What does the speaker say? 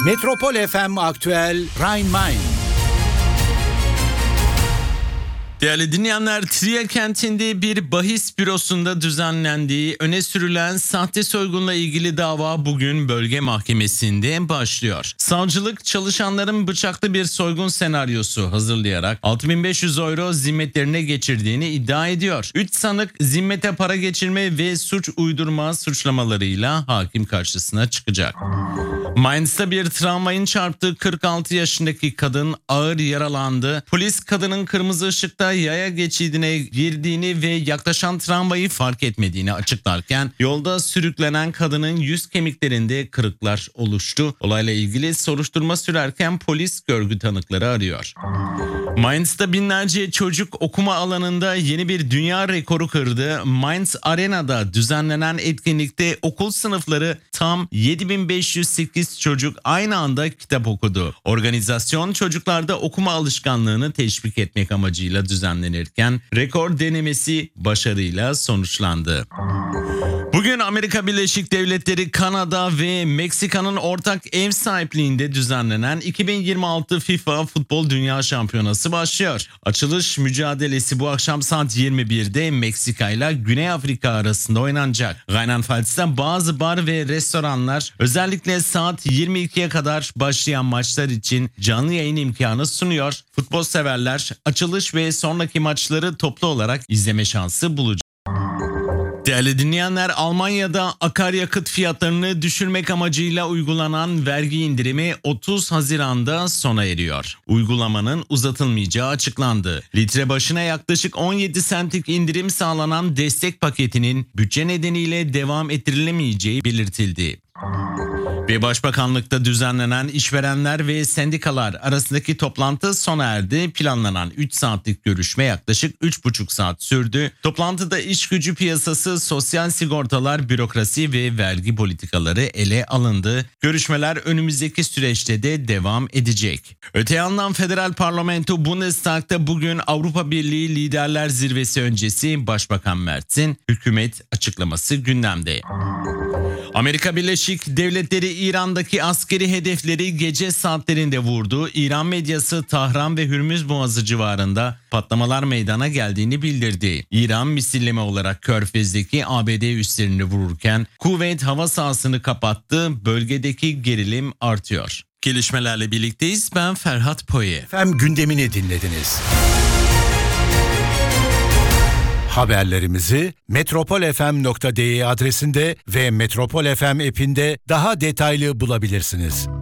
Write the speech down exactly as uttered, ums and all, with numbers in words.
Metropol F M Aktüel Rhein-Main. Değerli dinleyenler, Trier kentinde bir bahis bürosunda düzenlendiği öne sürülen sahte soygunla ilgili dava bugün bölge mahkemesinde başlıyor. Savcılık çalışanların bıçaklı bir soygun senaryosu hazırlayarak altı bin beş yüz euro zimmetlerine geçirdiğini iddia ediyor. üç sanık zimmete para geçirme ve suç uydurma suçlamalarıyla hakim karşısına çıkacak. Mainz'ta bir tramvayın çarptığı kırk altı yaşındaki kadın ağır yaralandı. Polis kadının kırmızı ışıkta yaya geçidine girdiğini ve yaklaşan tramvayı fark etmediğini açıklarken yolda sürüklenen kadının yüz kemiklerinde kırıklar oluştu. Olayla ilgili soruşturma sürerken polis görgü tanıkları arıyor. Mainz'ta binlerce çocuk okuma alanında yeni bir dünya rekoru kırdı. Mainz Arena'da düzenlenen etkinlikte okul sınıfları tam yedi bin beş yüz sekiz çocuk aynı anda kitap okudu. Organizasyon çocuklarda okuma alışkanlığını teşvik etmek amacıyla düzenlenirken rekor denemesi başarıyla sonuçlandı. Bugün Amerika Birleşik Devletleri, Kanada ve Meksika'nın ortak ev sahipliğinde düzenlenen iki bin yirmi altı FIFA Futbol Dünya Şampiyonası başlıyor. Açılış mücadelesi bu akşam saat yirmi birde Meksika ile Güney Afrika arasında oynanacak. Rheinland-Pfalz'ta bazı bar ve restoranlar özellikle saat yirmi ikiye kadar başlayan maçlar için canlı yayın imkanı sunuyor. Futbol severler açılış ve sonraki maçları toplu olarak izleme şansı bulacak. Değerli dinleyenler, Almanya'da akaryakıt fiyatlarını düşürmek amacıyla uygulanan vergi indirimi otuz Haziran'da sona eriyor. Uygulamanın uzatılmayacağı açıklandı. Litre başına yaklaşık on yedi sentlik indirim sağlanan destek paketinin bütçe nedeniyle devam ettirilemeyeceği belirtildi. Ve Başbakanlıkta düzenlenen işverenler ve sendikalar arasındaki toplantı sona erdi. Planlanan üç saatlik görüşme yaklaşık üç buçuk saat sürdü. Toplantıda iş gücü piyasası, sosyal sigortalar, bürokrasi ve vergi politikaları ele alındı. Görüşmeler önümüzdeki süreçte de devam edecek. Öte yandan Federal Parlamento Bundestag'da bugün Avrupa Birliği Liderler Zirvesi öncesi Başbakan Merz'in hükümet açıklaması gündemde. Amerika Birleşik Devletleri İran'daki askeri hedefleri gece saatlerinde vurdu. İran medyası Tahran ve Hürmüz Boğazı civarında patlamalar meydana geldiğini bildirdi. İran misilleme olarak Körfez'deki A B D üslerini vururken Kuveyt hava sahasını kapattı. Bölgedeki gerilim artıyor. Gelişmelerle birlikteyiz. Ben Ferhat Poye. Efendim, gündemini dinlediniz. Haberlerimizi metropol f m nokta d e adresinde ve Metropol F M app'inde daha detaylı bulabilirsiniz.